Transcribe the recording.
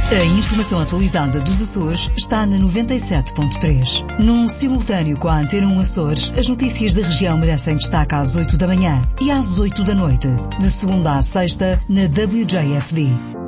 A informação atualizada dos Açores está na 97.3. Num simultâneo com a Antena 1 Açores, as notícias da região merecem destaque às 8 da manhã e às 8 da noite. De segunda à sexta, na WJFD.